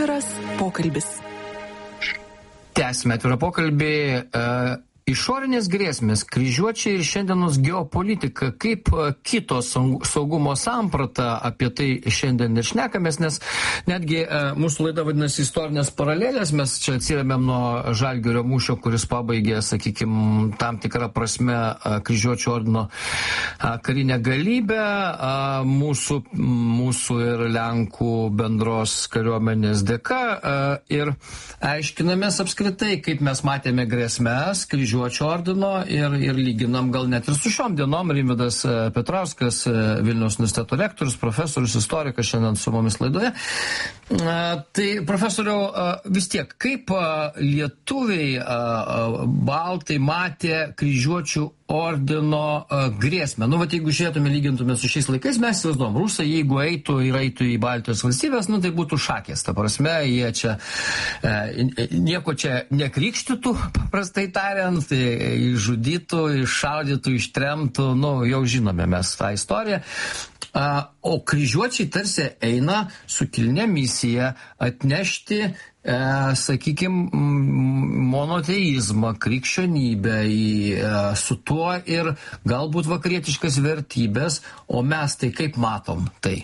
Atviras pokalbis. Tęsime atvirą pokalbį. Išorinės grėsmės, kryžiuočiai ir šiandienos geopolitika, kaip kito saugumo samprata, apie tai šiandien ir šnekamės, nes netgi mūsų laida vadinasi istorinės paralelės, mes čia atsirėmėm nuo Žalgirio mūšio, kuris pabaigė, sakykime, tam tikrą prasme kryžiuočių ordino karinę galybę, mūsų ir Lenkų bendros kariuomenės dėka, ir aiškinamės apskritai, kaip mes matėme grėsmes kryžiuočių ordino ir lyginam gal net ir su šiom dienom. Rimvydas Petrauskas, Vilniaus universiteto rektorius, profesorius, istorikas šiandien su mumis laidoje. Tai profesoriau, vis tiek, kaip lietuviai baltai matė kryžiuočių ordino grėsmę? Nu, vat jeigu žiūrėtume, lygintume su šiais laikais, mes įsivaizduom, rusai, jeigu eitų į Baltijos valstybės, nu, tai būtų šakės. Ta prasme, jie čia nieko čia nekrikštytų, paprastai tariant, tai išžudytų, iššaudytų, ištremtų, nu, jau žinome mes tą istoriją. O kryžiuočiai tarsi eina su kilnia misija atnešti, sakykime, monoteizmą, krikščionybę, su tuo ir galbūt vakarietiškas vertybės, o mes tai kaip matom tai?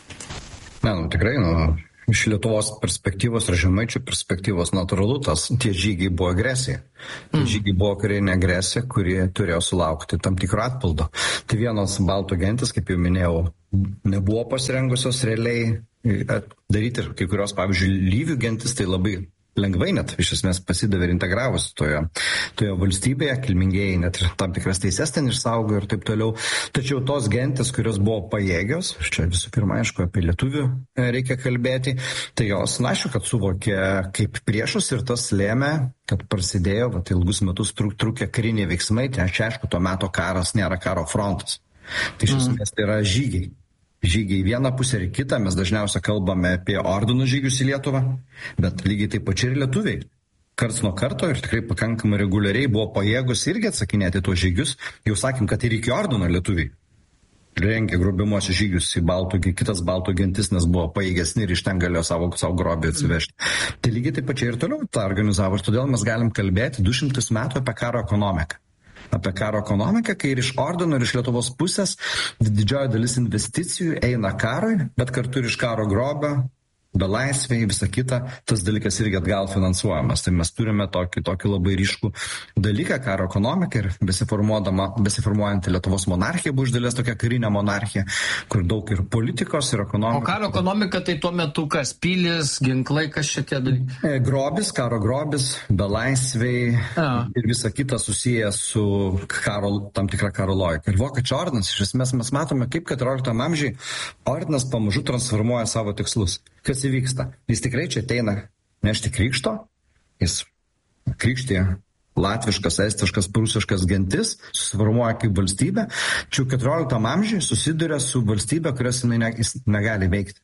Tikrai, iš Lietuvos perspektyvos ir žemaičių perspektyvos natūralu, tie žygiai buvo agresija. Tie žygiai buvo karinė agresija, kurie turėjo sulaukti tam tikro atpildo. Tai vienos baltų gentis, kaip jau minėjau, nebuvo pasirengusios realiai daryti, ir kai kurios, pavyzdžiui, lyvių gentis, tai labai lengvai net iš esmės pasidavė ir integravosi toje valstybėje, kilmingieji net ir tam tikras teises ten išsaugo ir taip toliau. Tačiau tos gentis, kurios buvo pajėgios, čia visų pirma, aišku, apie lietuvių reikia kalbėti, tai jos, aišku, kad suvokė kaip priešus ir tas lėmė, kad prasidėjo ilgus metus trukę kariniai veiksmai, tai aišku, tuo metu karas nėra karo frontas. Tai iš esmės tai yra žygiai. Žygiai į vieną pusę ir kitą, mes dažniausiai kalbame apie ordinų žygius į Lietuvą, bet lygiai taip pačiai ir lietuviai. Karts nuo karto ir tikrai pakankamai reguliariai buvo pajėgus irgi atsakinėti tuos žygius. Jau sakėm, kad ir iki ordino lietuviai rengė grobimuosius žygius į kitas baltų gentis, nes buvo pajėgesni ir iš ten galėjo savo grobį atsivežti. Tai lygiai taip pačiai ir toliau tą organizavo ir todėl mes galim kalbėti 200 metų apie karo ekonomiką. Apie karo ekonomiką, kai ir iš ordino, ir iš Lietuvos pusės didžioji dalis investicijų eina karui, bet kartu ir iš karo grobio, belaisviai, visa kita, tas dalykas irgi atgal finansuojamas. Tai mes turime tokį labai ryškų dalyką, karo ekonomiką, ir besiformuojant Lietuvos monarchija buvo iš dalies tokia karinė monarchija, kur daug ir politikos, ir ekonomikos. O karo ekonomika tai tuo metu kas? Pilis, ginklai, kas šitie dalykai? Grobis, karo grobis, belaisviai ir visa kita susiję su tam tikra karo logika. Ir vokiečių ordinas, iš esmės mes matome, kaip 14 amžiai ordinas pamažu transformuoja savo tikslus. Kas įvyksta? Jis tikrai čia ateina nešti krikšto, jis krikštė latviškas, estiškas, prūsiškas gentis, susiformuoja kaip valstybė, čia 14 amžiui susiduria su valstybė, kurios jis negali veikti.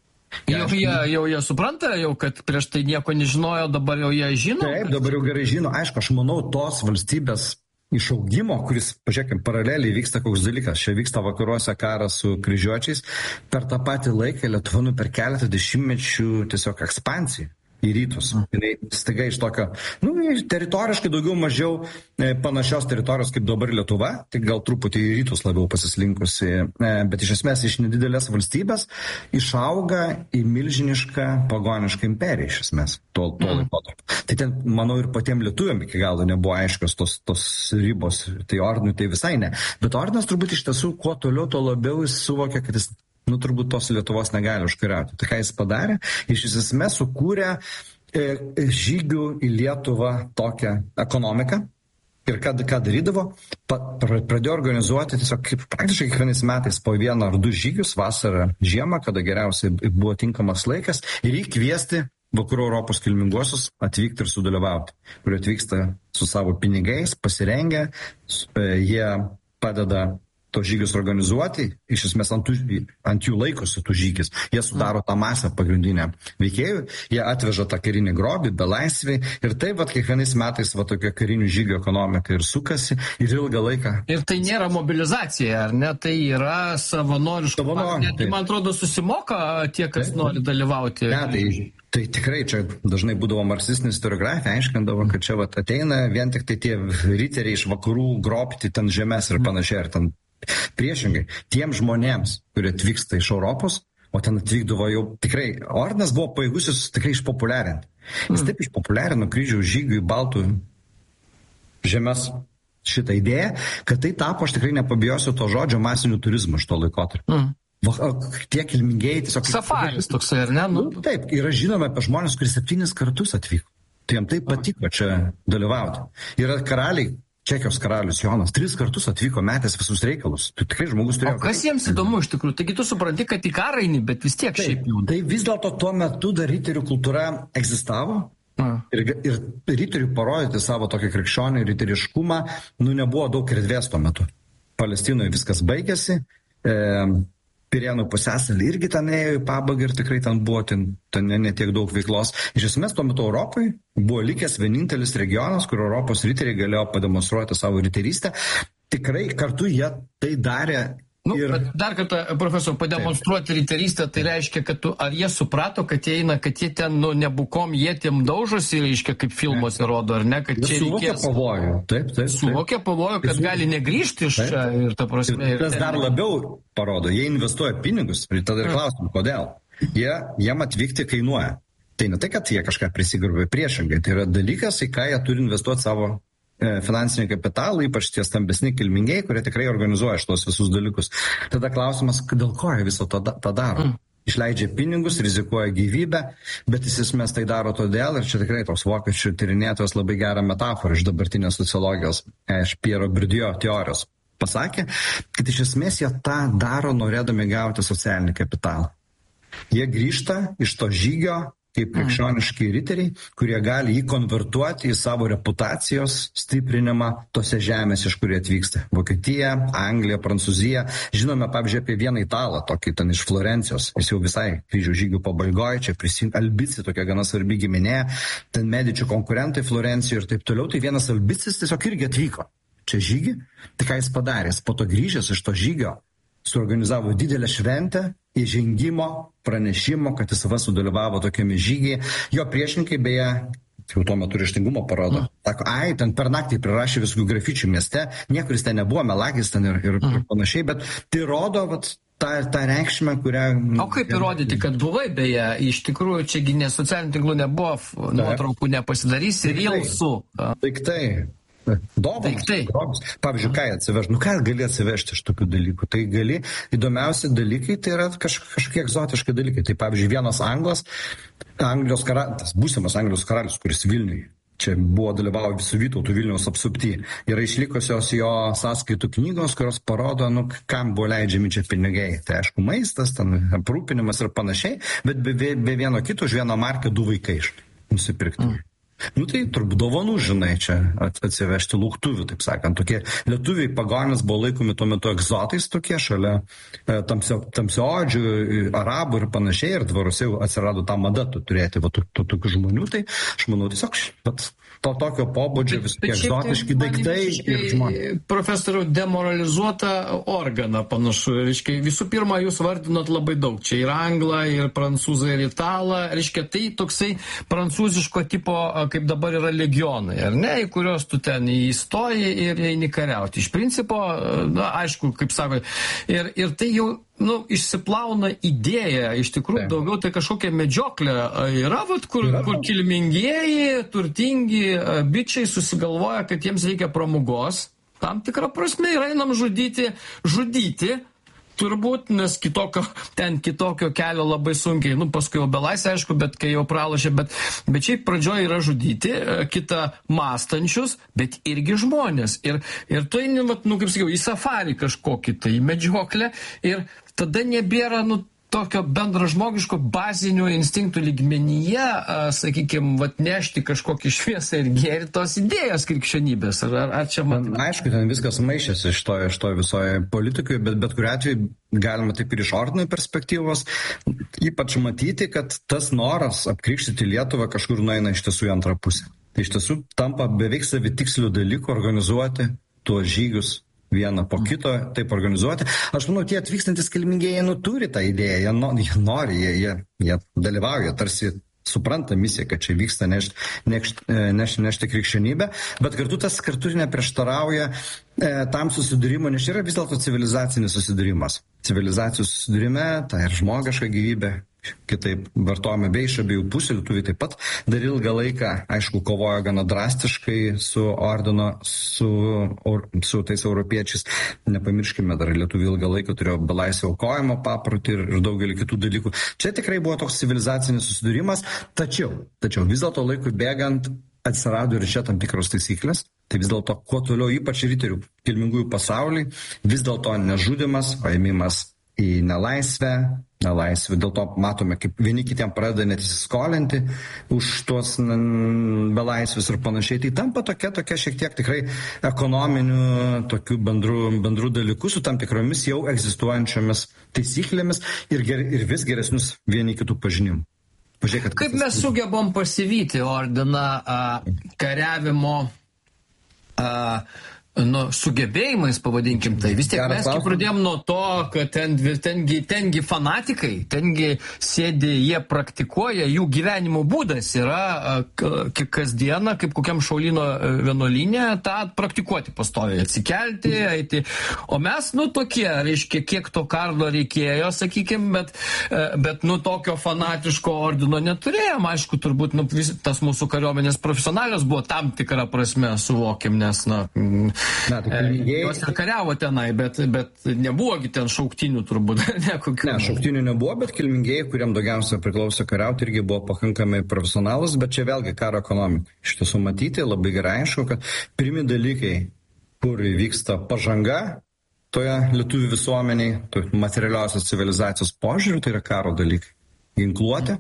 Jau jie supranta, kad prieš tai nieko nežinojo, dabar jau jie žino? Taip, dabar jau gerai žino. Aišku, aš manau, tos valstybės išaugimo, kuris, pažiūrėkime, paraleliai vyksta koks dalykas. Čia vyksta vakaruose karas su kryžiuočiais. Per tą patį laiką Lietuva per keletą dešimtmečių tiesiog ekspansijų į rytus. Staiga iš tokio, teritoriškai daugiau mažiau panašios teritorijos kaip dabar Lietuva, tik gal truputį į rytus labiau pasislinkusi, bet iš esmės iš nedidelės valstybės išauga į milžinišką pagonišką imperiją iš esmės tuo laikotarpiu. Tai ten, manau, ir patiem lietuviam iki galo nebuvo aiškios tos ribos, tai ordinui tai visai ne. Bet ordinas turbūt iš tiesų kuo toliau, tuo labiau jis suvokia, kad jis turbūt tos Lietuvos negali užkariauti. Tai ką jis padarė? Iš esmės sukūrė žygių į Lietuvą tokią ekonomiką. Ir ką darydavo? Pradėjo organizuoti tiesiog praktiškai kiekvienais metais po 1 ar 2 žygius, vasarą, žiemą, kada geriausiai buvo tinkamas laikas, ir įkviesti vakarų Europos kilminguosius atvykti ir sudalyvauti, kurie atvyksta su savo pinigais, pasirengę, jie padeda tos žygius organizuoti, iš esmės ant jų laikosi tų žygis. Jie sudaro tą masę pagrindinę veikėjų, jie atveža tą karinį grobį, belaisvį ir taip vat kiekvienais metais va tokia karinių žygių ekonomika ir sukasi ir ilgą laiką. Ir tai nėra mobilizacija, ar ne? Tai yra savanoriška. Tai man atrodo susimoka tie, kas nori dalyvauti. Ne, tai tikrai čia dažnai būdavo marksistinė istoriografija, aiškindavo, kad čia vat ateina vien tik tai tie riteriai iš vakarų grobti ten žemės ir panašiai, ar ten priešingai. Tiem žmonėms, kurie atvyksta iš Europos, o ten atvykdavo jau tikrai, ordinas buvo pajėgusis tikrai išpopuliarinti. Jis taip išpopuliarino kryžiaus žygių į baltų žemės šitą idėją, kad tai tapo, aš tikrai nepabijosiu to žodžio, masiniu turizmu iš to laikotarpio. Tie kilmingieji tiesiog... Safaris toksai, ar ne? Taip, yra žinoma apie žmonės, kuris 7 kartus atvyko. Tai jam taip patiko čia dalyvauti. Yra karaliai, Čekijos karalius Jonas 3 kartus atvyko, metęs visus reikalus. Tai tikrai žmogus turėjo... O kas jiems įdomu iš tikrųjų? Taigi tu supranti, kad į karą eini, bet vis tiek šiaip jau. Tai vis dėlto tuo metu dar riterių kultūra egzistavo. Ir riterių parodyti savo tokį krikščionį riteriškumą, nebuvo daug erdvės tuo metu. Palestinoje viskas baigėsi, Pirėnų pusiasalį irgi ten ėjo į pabaigą ir tikrai ten buvo ten ne tiek daug veiklos. Iš esmės tuo metu Europai buvo likęs vienintelis regionas, kur Europos riteriai galėjo pademonstruoti savo riterystę. Tikrai kartu jie tai darė. Bet dar kartą, profesor, pademonstruoti riterystę, tai reiškia, kad ar jie suprato, kad jie eina, kad jie ten, nebukom, jie tiem daužosi, reiškia, kaip filmuose rodo, ar ne, kad čia reikės... Pavojų. Taip. Suvokia pavojų, kad gali negrįžti iš čia ir ta prasme... Ir tas dar labiau parodo, jie investuoja pinigus, ir tada ir klausim, kodėl. Jiem atvykti kainuoja. Tai ne tai, kad jie kažką prisigarbė priešingai, tai yra dalykas, į ką jie turi investuoti savo finansinį kapitalą, ypač tie stambesni kilmingieji, kurie tikrai organizuoja šitos visus dalykus. Tada klausimas, dėl ko jie viso tą daro? Išleidžia pinigus, rizikuoja gyvybę, bet iš esmės tai daro todėl, ir čia tikrai toks vokiečių tyrinėtojas labai gerą metaforą iš dabartinės sociologijos, iš Piero Bourdieu teorijos, pasakė, kad iš esmės jie tą daro norėdami gauti socialinį kapitalą. Jie grįžta iš to žygio kaip krikščioniški riteriai, kurie gali jį konvertuoti į savo reputacijos stiprinimą tose žemės, iš kurie atvyksta. Vokietija, Anglija, Prancūzija. Žinome, pavyzdžiui, apie vieną italą, tokį ten iš Florencijos. Jis jau visai kryžiaus žygių pabaigoje, čia Albici, tokia gana svarbi giminė, ten Medičių konkurentai Florencijoje ir taip toliau. Tai vienas Albicis tiesiog irgi atvyko čia žygį. Tai ką jis padarė? Jis po to grįžęs iš to žygio suorganizavo didelę šventę įžengimo, pranešimo, kad jis sudalyvavo tokiame žygiai. Jo priešininkai beje, jau tuo metu ryžtingumo parodo. Sako, ten per naktį prirašė visų grafičių mieste, niekuris ten nebuvo, melagis ten ir panašiai, bet tai rodo tą reikšmę, kurią... O kaip įrodyti, kad buvai beje, iš tikrųjų, čiagi ne socialinių tinklų nebuvo, nuotraukų nepasidarysi, rilsų. Daiktai. Dovanos. Pavyzdžiui, ką atsivežti? Ką gali atsivežti iš tokių dalykų? Tai gali, įdomiausi dalykai, tai yra kažkokie egzotiški dalykai. Tai pavyzdžiui, vienas Anglijos karalius, būsimas Anglijos karalius, kuris Vilniuje, čia buvo dalyvavo visų Vytautų Vilniaus apsupty, yra išlikusios jo sąskaitų knygos, kurios parodo, kam buvo leidžiami čia pinigai. Tai aišku, maistas, ten aprūpinimas ir panašiai, bet be vieno kito už 1 markę 2 vaikai nusipirkti. Tai turbūt dovanų, žinai, čia atsivežti lauktuvių, taip sakant. Tokie lietuviai pagonys buvo laikomi tuo metu egzotais tokie, šalia tamsiaodžių, arabų ir panašiai, ir dvaruose atsirado tą mada turėti tokių žmonių. Tai aš manau tiesiog to tokio pobūdžio visokie egzotiški daiktai ir žmonės. Profesoriau, demoralizuota organa panašu. Reiškia, visų pirma, jūs vardinot labai daug. Čia ir anglą, ir prancūzą, ir italą. Reiškia, tai toksai prancūziško tipo, kaip dabar yra legionai, ar ne, į kurios tu ten įstoji ir eini kariauti. Iš principo, aišku, kaip sako, ir tai jau išsiplauna idėja, iš tikrųjų daugiau tai kažkokia medžioklė yra, kur kilmingieji, turtingi bičiai susigalvoja, kad jiems reikia pramogos, tam tikrą prasme ir einam žudyti, turbūt, nes kitokio kelio labai sunkiai, paskui jau belaisvė, aišku, bet kai jau pralošė, bet šiaip pradžioje yra žudyti, kitą mąstančius, bet irgi žmonės. Ir tu eini, kaip sakiau, į safarį kažkokį, tai į medžioklę, ir tada nebėra, tokio bendražmogiško bazinių instinktų lygmenyje, sakykime, nešti kažkokį šviesą ir gėrį tos idėjos krikščionybės? Ar čia Aišku, ten viskas maišėsi iš to visoje politikoje, bet kuriuo atveju galima taip ir iš ordino perspektyvos ypač matyti, kad tas noras apkrikštyti Lietuvą kažkur nueina iš tiesų į antrą pusę. Tai iš tiesų tampa beveik savitikslių dalykų organizuoti tuos žygius vieną po kito, taip organizuoti. Aš manau, tie atvykstantis kilmingieji turi tą idėją, jie nori, jie dalyvauja, tarsi supranta misiją, kad čia vyksta nešti krikščionybę, bet kartu neprieštarauja tam susidūrimo, nes yra vis dėlto civilizacinis susidūrimas. Civilizacijos susidūrime, tai ir žmogiška gyvybė, kitaip vartojame bei iš abiejų pusių, lietuviai taip pat dar ilgą laiką, aišku, kovojo gana drastiškai su ordino, su tais europiečiais. Nepamirškime, dar lietuviai ilgą laiką turėjo belaisvę aukojimo paprotį ir daugelį kitų dalykų. Čia tikrai buvo toks civilizacinis susidūrimas, tačiau vis dėlto laikui bėgant atsirado ir čia tam tikros taisyklės. Tai vis dėlto, kuo toliau, ypač riterių kilmingųjų pasaulį, vis dėlto nežudimas, o ėmimas į nelaisvę. Dėl to matome, kaip vieni kitiem pradeda net įsiskolinti už tuos belaisvius ir panašiai. Tai tampa tokia šiek tiek tikrai ekonominių, tokių bendrų dalykų su tam tikromis jau egzistuojančiomis taisyklėmis ir vis geresnius vieni kitų pažinimų. Kaip mes sugebom pasivyti ordiną kariavimo sugebėjimais, pavadinkim tai. Vis tiek mes pradėjom nuo to, kad tengi fanatikai, tengi sėdi, jie praktikuoja, jų gyvenimo būdas yra kasdieną, kaip kokiam šaulyno vienuolyne, tą praktikuoti pastoviai, atsikelti, eiti. O mes, tokie, reiškia, kiek to kardo reikėjo, sakykim, bet tokio fanatiško ordino neturėjom. Aišku, turbūt tas mūsų kariuomenės profesionalios buvo tam tikrą prasme suvokim, nes, jos ir kariavo tenai, bet nebuvogi ten šauktinių turbūt. Šauktinių nebuvo, bet kilmingieji, kuriam daugiausia priklausė kariauti, irgi buvo pakankamai profesionalus, bet čia vėlgi karo ekonomika. Iš tiesų matyti labai gerai aišku, kad pirmi dalykai, kur vyksta pažanga toje lietuvių visuomeniai, materialiosios civilizacijos požiūrių, tai yra karo dalykai. Ginkluotė,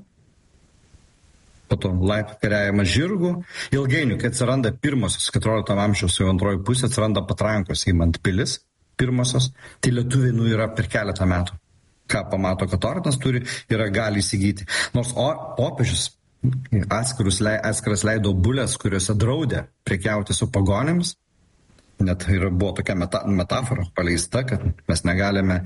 po to kariavimas žirgų. Ilgainiui, kai atsiranda pirmosios 14 amžiaus jau antroji pusė, atsiranda patrankos įmant pilis pirmosios, tai lietuviai yra per keletą metų. Ką pamato, kad ordinas turi, gali įsigyti. Nors popiežius atskiras leido bulės, kuriuose draudė prekiauti su pagonėmis. Net ir buvo tokia metafora paleista, kad mes negalime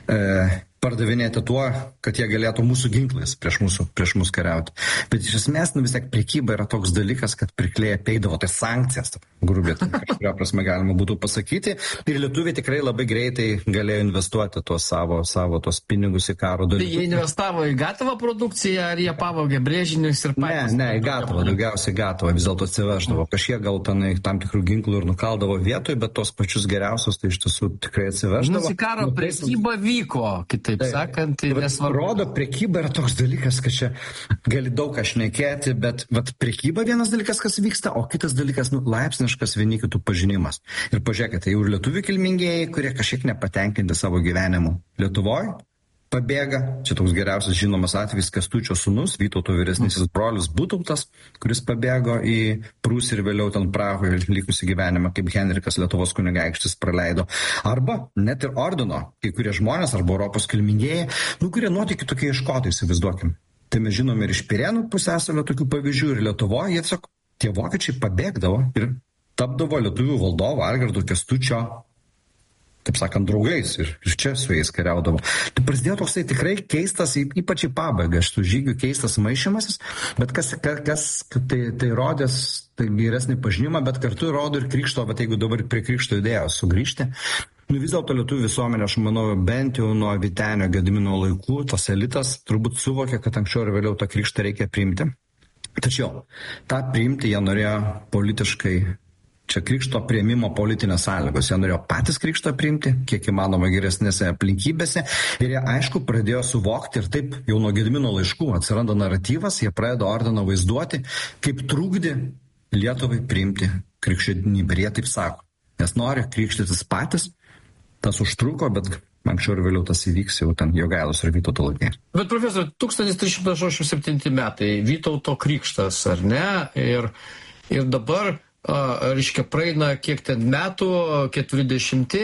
pardavinėti tuo, kad jie galėtų mūsų ginklais prieš mus kariauti. Bet iš esmės, vis tiek prekyba yra toks dalykas, kad priklėja peidavo tai sankcijas, grubiai, kažkuria prasme galima būtų pasakyti. Ir lietuviai tikrai labai greitai galėjo investuoti tuos savo tos pinigus į karo dalykus. Tai jie investavo į gatavą produkciją, ar jie pavogė brėžinius ir patys? Ne, į gatavą, daugiausiai gatavą, vis dėlto atsiveždavo. Kažkiek gal tam tikrų ginklų ir nukaldavo vietoj, bet tos pačius geriausius tai iš tiesų tikrai atsiveždavo. Karo prekyba vyko, taip sakant, rodo, prekyba yra toks dalykas, kad čia gali daug ką šnekėti, bet prekyba vienas dalykas, kas vyksta, o kitas dalykas, laipsniškas vieni kitų pažinimas. Ir pažiūrėkite, jau ir lietuvių kilmingieji, kurie kažkiek nepatenkinti savo gyvenimu Lietuvoje, pabėga. Čia toks geriausias žinomas atvejis Kęstučio sūnus, Vytauto vyresnysis brolis Butautas, kuris pabėgo į Prūsiją ir vėliau ten Prahoje likusi gyvenimą, kaip Henrikas Lietuvos kunigaikštis praleido. Arba net ir ordino, kai kurie žmonės arba Europos kilmingieji, kurie nuotykių tokie ieškotojai, įsivaizduokim. Tai mes žinome ir iš Pirėnų pusiasalio tokių pavyzdžių ir Lietuvoje, tie vokiečiai pabėgdavo ir tapdavo lietuvių valdovo Algirdo Kęstučio, taip sakant, draugais ir čia su jais kariaudavo. Tai prasidėjo toksai tikrai keistas, ypač į pabaigą šitų žygių keistas maišymasis, bet kas tai rodės tai geresnį pažinimą, bet kartu rodo ir krikšto, bet jeigu dabar prie krikšto idėjos sugrįžti, vis dėlto lietuvių visuomenė, aš manau, bent jau nuo Vytenio Gedimino laikų, tas elitas turbūt suvokė, kad anksčiau ir vėliau tą krikštą reikia priimti. Tačiau tą priimti jie norėjo politiškai. Čia krikšto priėmimo politinės sąlygos. Jie norėjo patys krikštą priimti, kiek įmanoma geresnėse aplinkybėse. Ir jie, aišku, pradėjo suvokti ir taip jau nuo Gedimino laiškų atsiranda naratyvas, jie pradėjo ordiną vaizduoti, kaip trukdė Lietuvai priimti krikščionybę. Ir jie taip sako, nes nori krikštytis patys, tas užtruko, bet anksčiau ir vėliau tas įvyks jau ten Jogailos ir Vytauto laikai. Bet profesor, 1387 metai, Vytauto krikštas, ar ne? Ir dabar, reiškia, praeina kiek ten metų, 40,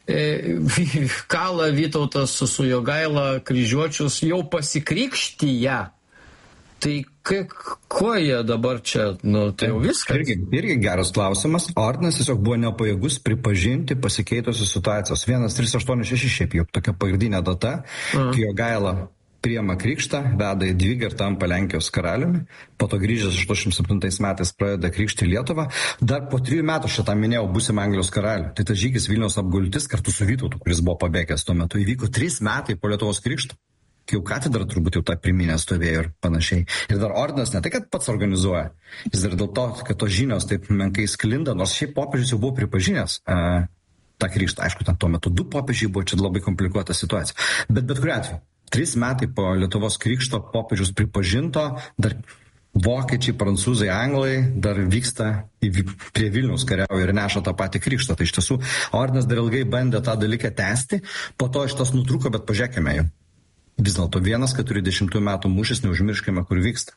kala Vytautas su Jogaila kryžiuočius jau pasikrikštyje. Tai kuo jie dabar čia, tai jau viskas? Irgi geras klausimas. Ordinas tiesiog buvo nepajėgus pripažinti pasikeitusios situacijos. 1386 šiaip jau tokia pagrindinė data, kai Jogaila priima krikštą, veda į Dvigą ir tampa Lenkijos karaliumi. Po to grįžęs 87 metais pradeda krikštį Lietuvą. Dar po 3 metų šitą minėjau būsim Anglijos karalių. Tai tas žygis Vilniaus apgultis kartu su Vytautu, kuris buvo pabėgęs tuo metu, įvyko 3 metai po Lietuvos krikšto. Kai jau katedra turbūt jau tą priminę stovėjo ir panašiai. Ir dar ordinas ne tai, kad pats organizuoja, jis dar dėl to, kad tos žinios taip menkai sklinda, nors šiaip popiežius jau buvo pripažinęs tą krikštą. Aišku, ten tuo metu 2 popiežiai buvo, čia labai komplikuota situacija. Bet kuriuo atveju, 3 metai po Lietuvos krikšto popiežius pripažinto, dar vokiečiai, prancūzai, anglai dar vyksta prie Vilniaus kariauja ir neša tą patį krikštą. Tai iš tiesų, ordinas dar ilgai bandė tą dalyką tęsti, po to šitas nutrūko, bet pažiūrėkime jau. Vis dėlto 140 metų mūšis, neužmirškime, kur vyksta.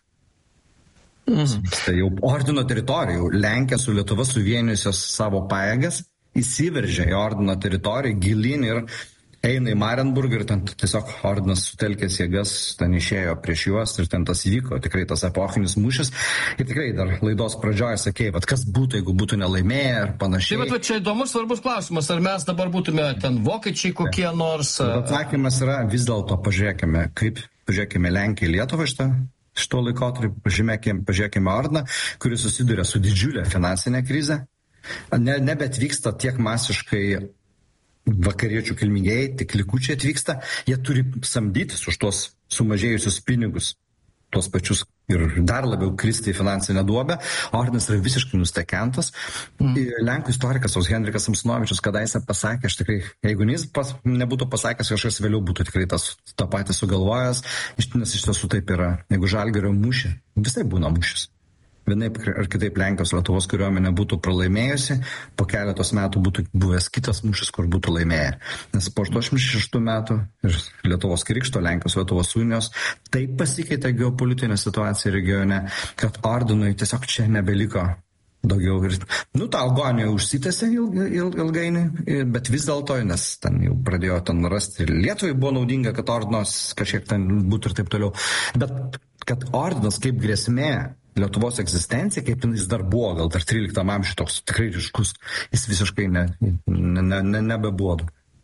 Tai jau ordino teritorijų. Lenkija su Lietuva suvienijusios savo pajėgas įsiveržė į ordino teritoriją gilin ir eina į Marienburgą ir ten tiesiog ordinas sutelkęs jėgas, ten išėjo prieš juos ir ten tas įvyko, tikrai tas epochinis mūšis. Ir tikrai dar laidos pradžioje sakėjai, kas būtų, jeigu būtų nelaimėję ir panašiai. Tai bet čia įdomus svarbus klausimas, ar mes dabar būtume ten vokiečiai kokie nors. Atsakymas yra vis dėlto pažiūrėkime Lenkiją ir Lietuvą šito laikotarpį, pažiūrėkime ordiną, kuris susiduria su didžiulė finansinė krize. Nebet vyksta tiek masiškai vakariečių kilmingieji, tik likučiai atvyksta, jie turi samdytis už tuos sumažėjusius pinigus, tuos pačius ir dar labiau kristi į finansinę duobę. Ordinas yra visiškai nustekentas. Lenkų istorikas Henrikas Samsonovičius kadaise pasakė, aš tikrai, jeigu jis nebūtų pasakęs, kažkas vėliau būtų tikrai tą patį sugalvojęs, nes iš tiesų taip yra. Jeigu Žalgirio mūšį, visai būna mūšis. Vienaip ar kitaip Lenkijos Lietuvos kariuomenė būtų pralaimėjusi, po keletos metų būtų buvęs kitas mūšis, kur būtų laimėję. Nes po 86 metų ir Lietuvos krikšto, Lenkijos Lietuvos unijos, taip pasikeitė geopolitinė situacija regione, kad ordinui tiesiog čia nebeliko daugiau. Ir, ta agonija užsitęsė ilgainiui, bet vis dėlto, nes ten jau pradėjo ten rasti ir Lietuvai buvo naudinga, kad ordinas kažkiek ten būtų ir taip toliau. Bet kad ordinas kaip grėsmė Lietuvos egzistencija, kaip jis dar buvo, gal dar 13 amžiuje toks tikrai ryškus, jis visiškai nebebuvo.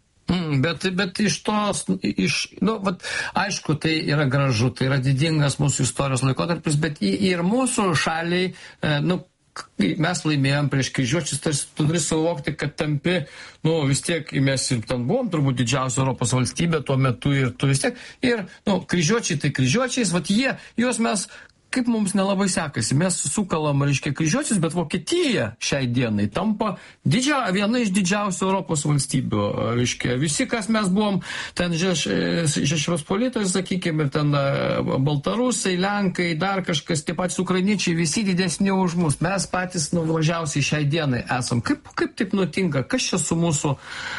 Bet iš tos, aišku, tai yra gražu, tai yra didingas mūsų istorijos laikotarpis, bet ir mūsų šaliai, mes laimėjom prieš kryžiuočius, tarsi tu turi suvokti, kad tampi, vis tiek mes ir ten buvom turbūt didžiausia Europos valstybė tuo metu ir tu vis tiek, ir kryžiuočiai tai kryžiuočiais, juos mes, kaip mums nelabai sekasi, mes sukalam, kryžiuočius, bet Vokietija šiai dienai tampa viena iš didžiausių Europos valstybių. Visi, kas mes buvom, ten Žečpospolitoj, sakykime, ten baltarusai, lenkai, dar kažkas, tie patys ukrainiečiai, visi didesni už mus. Mes patys mažiausiai šiai dienai esam. Kaip taip nutinka? Kas čia su mūsų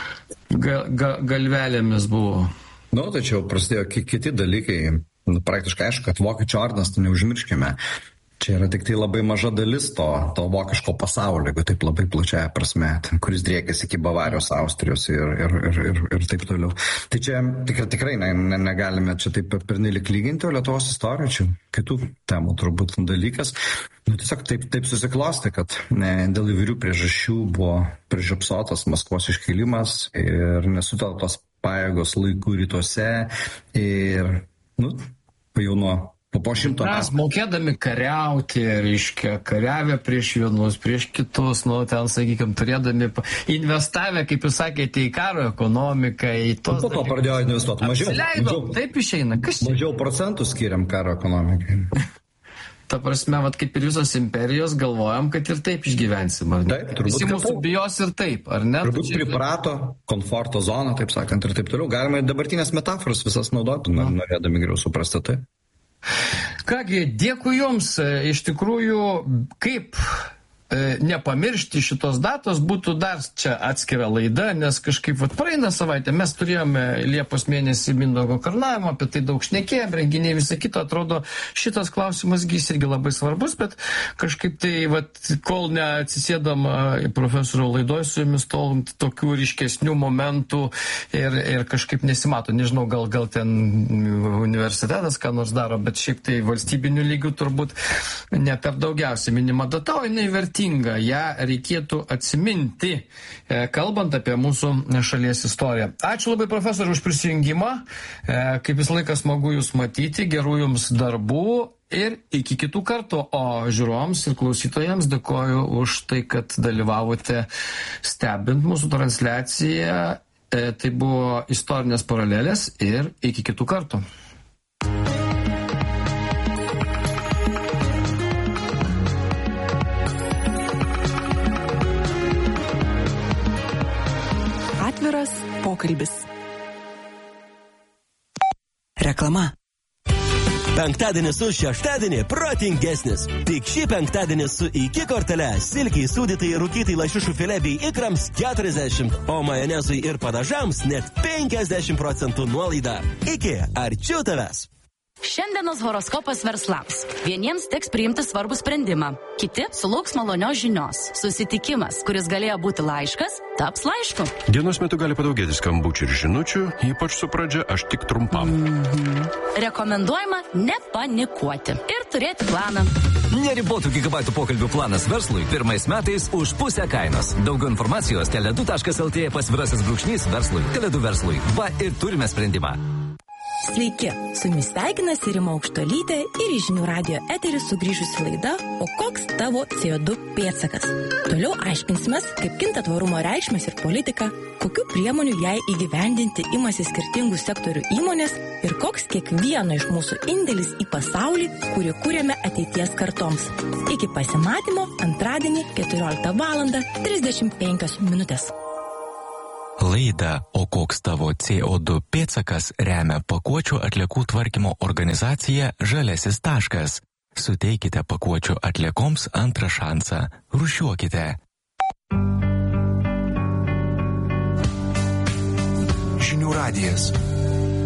galvelėmis buvo? Tačiau prasidėjo kiti dalykai. Praktiškai aišku, kad vokiečių ordinas, tai neužmirškime. Čia yra tik tai labai maža dalis to vokiško pasaulio, jeigu taip labai plačiaja prasme, kuris driekiasi iki Bavarijos, Austrijos ir taip toliau. Tai čia tikrai negalime čia taip pernelyg lyginti, o Lietuvos istorija čia kitų temų turbūt dalykas. Tiesiog taip susiklosti, kad dėl įvairių priežasčių buvo prižiopsotas Maskvos iškilimas ir nesutelktos pajėgos laikų rytuose ir jau po 100 metų. Mes mokėdami kariauti, kariavę prieš vienus, prieš kitus, ten, sakykime, turėdami, investavę, kaip jūs sakėte, į karo ekonomiką, į tos... Po to pradėjo investuoti mažiau. Taip išeina. Mažiau procentų skiriam karo ekonomikai. Ta prasme, kaip ir visos imperijos, galvojam, kad ir taip išgyvensim. Taip, turbūt. Visi mūsų bijos ir taip, ar ne? Turbūt priprato, komforto zoną, taip sakant, ir taip toliau. Galima ir dabartinės metaforos visas naudoti, norėdami geriau suprasti tai. Kągi, dėkui Jums. Iš tikrųjų, kaip nepamiršti šitos datos būtų dar čia atskira laida, nes kažkaip praeina savaitę, mes turėjome Liepos mėnesį Mindaugo karūnavimą, apie tai daug šnekėjom, renginiai visą kitą, atrodo, šitas klausimas gys irgi labai svarbus, bet kažkaip tai, kol neatsisėdam profesorių laidoj su jumis, tol tokių ryškesnių momentų ir kažkaip nesimato, nežinau, gal ten universitetas ką nors daro, bet šiaip tai valstybinių lygių turbūt ne per daugiausiai minima data, o jinai vertinga, ją reikėtų atsiminti, kalbant apie mūsų šalies istoriją. Ačiū labai, profesoriu, už prisijungimą, kaip visą laiką smagu jūs matyti, gerų jums darbų ir iki kitų kartų, o žiūrovams ir klausytojams dėkoju už tai, kad dalyvavote stebint mūsų transliaciją. Tai buvo istorinės paralelės ir iki kitų kartų. Atviras pokalbis. Reklama. Penktadienis už šeštadienį protingesnis. Tik šį penktadienį su iki kortele silkiai sūdytai rūkytai lašišų filė bei ikrams 40, o majonezui ir padažams net 50% nuolaida. Iki, arčiau tavęs. Šiandienos horoskopas verslams. Vieniems teks priimti svarbų sprendimą, kiti sulauks malonios žinios. Susitikimas, kuris galėjo būti laiškas, taps laišku. Dienos metu gali padaugėti skambučių ir žinučių, ypač su pradžia aš tik trumpam. Rekomenduojama nepanikuoti ir turėti planą. Neribotų gigabaitų pokalbių planas verslui pirmais metais už pusę kainos. Daugiau informacijos tele2.lt _verslui. Tele2 verslui. Va ir turime sprendimą. Sveiki, su jumis sveikinasi Rima Aukštuolytė ir į Žinių radijo eterį sugrįžusi laida O koks tavo CO2 pėdsakas? Toliau aiškinsimės, kaip kinta tvarumo reikšmės ir politika, kokių priemonių jai įgyvendinti imasi skirtingų sektorių įmonės ir koks kiekvieno iš mūsų indėlis į pasaulį, kurį kūrėme ateities kartoms. Iki pasimatymo antradienį 14:35. Laidą O koks tavo CO2 pėdsakas remia pakuočių atliekų tvarkymo organizacija Žaliasis taškas. Suteikite pakuočių atliekoms antrą šansą. Rūšiuokite. Žinių radijas.